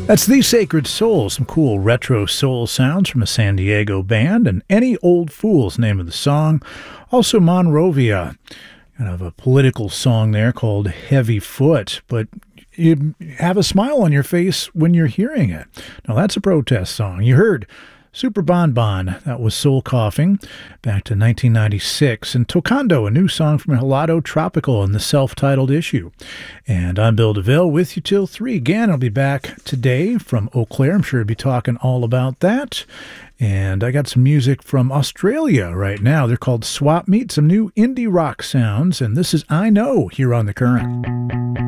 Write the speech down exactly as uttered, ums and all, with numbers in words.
That's The Sacred Soul, some cool retro soul sounds from a San Diego band, and Any Old Fool's name of the song. Also Monrovia, kind of a political song there called Heavy Foot, but you have a smile on your face when you're hearing it. Now that's a protest song. You heard Super Bon Bon, that was Soul Coughing, back to nineteen ninety-six, and Tocando, a new song from Helado Tropical in the self-titled issue. And I'm Bill DeVille with you till three. Again, I'll be back today from Eau Claire. I'm sure I'll be talking all about that. And I got some music from Australia right now. They're called Swap Meet, some new indie rock sounds, and this is I Know here on The Current.